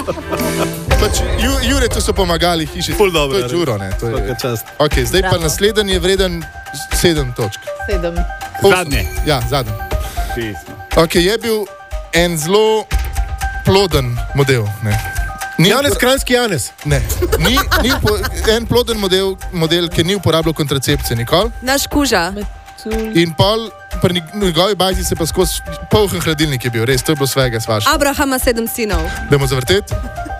Pač Juretu so pomagali hiši. Ful dobro. To je Đuro, ne? To je... Čast. Ok, zdaj Bravo. pa naslednji je vreden 7 točk. 7. Zadnje. Ja, zadnji. Pismo. Ok, je bil en zelo ploden model, ne? Janez, Kranjski Janez. Ne, en ploden model, ki ni uporabljal kontracepcije nikoli. Naš kuža. In pol, pri njegovi bajzi se pa skozi polhen hladilnik je bil, res, to je bilo svega svaš. Abrahama 7 sinov. Dajmo zavrteti.